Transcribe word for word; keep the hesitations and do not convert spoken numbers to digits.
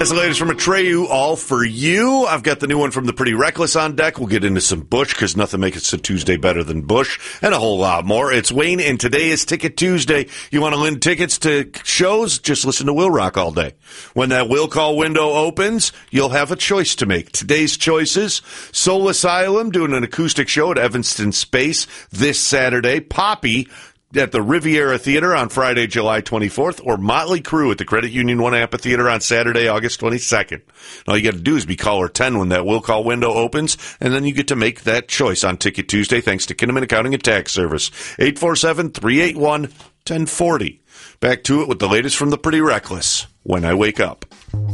That's the latest from Atreyu, all for you. I've got the new one from the Pretty Reckless on deck. We'll get into some Bush, because nothing makes a Tuesday better than Bush, and a whole lot more. It's Wayne, and today is Ticket Tuesday. You want to win tickets to shows? Just listen to Will Rock all day. When that will call window opens, you'll have a choice to make. Today's choices: Soul Asylum doing an acoustic show at Evanston Space this Saturday. Poppy at the Riviera Theater on Friday, July twenty-fourth, or Motley Crue at the Credit Union One Amphitheater on Saturday, August twenty-second. All you got to do is be caller ten when that will call window opens, and then you get to make that choice on Ticket Tuesday, thanks to Kinnaman Accounting and Tax Service. eight four seven, three eight one, one oh four oh. Back to it with the latest from the Pretty Reckless, When I Wake Up.